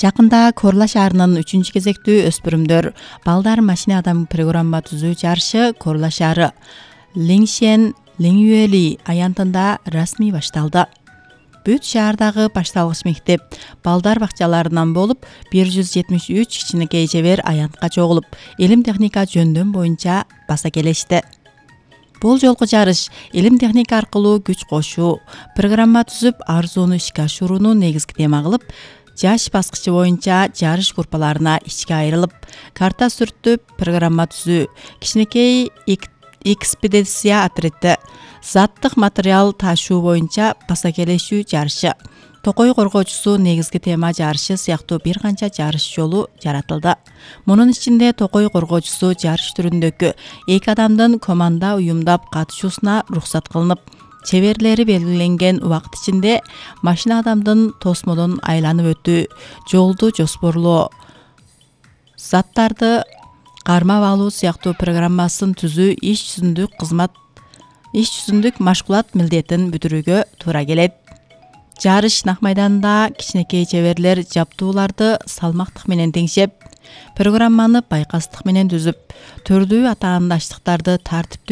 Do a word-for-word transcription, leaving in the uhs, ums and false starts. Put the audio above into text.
Жакында Корла шаарынын үчүнчү кезектүү өспүрүмдөр балдар машина адам программа түзүү жарышы Корла шаары Лиңшен Лиңюэли аянтында расмий башталды. Бүт шаардагы башталгыч мектеп балдар бакчаларынан болуп бир жүз жетимиш үч кичинекей жебер аянтка чогулуп, илим техника жөндөм боюнча баса келешти. Бул жолку жарыш илим техника аркылуу күч кошуу, программа түзүп, арзууну ишке ашырууну негизги тема кылып, жаш баскычы боюнча жарыш группаларына ичке айрылып, карта сүртүп, программа түзүү, кичинекей экспедиция отряды, заттык материал ташуу боюнча баса келешүү жарышы, токой коргоочусу негизги тема жарышы сыяктуу бир канча жарыш жолу жаратылды. Мунун ичинде токой коргоочусу жарыш түрүндөгү эки адамдын команда уюмдап катышуусуна уруксат кылынып, чеберлери белгиленген убакыт ичинде машина адамдын тосмодон айланып өтүү, жолду жоспорлоо, заттарды кармап алуу сыяктуу программасын түзүү иш жүзүндүк кызмат, иш жүзүндүк машгулат милдетин бүтүрүүгө туура келет. Жарыш нак майданда кичинекей чеберлер жаптууларды салмактык менен теңшеп, программаны байкастык менен түзүп, түрдүү атаандаштыктарды тартиптүү